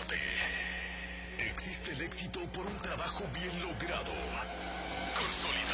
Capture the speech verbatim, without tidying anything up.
norte. Existe el éxito por un trabajo bien logrado, consolidado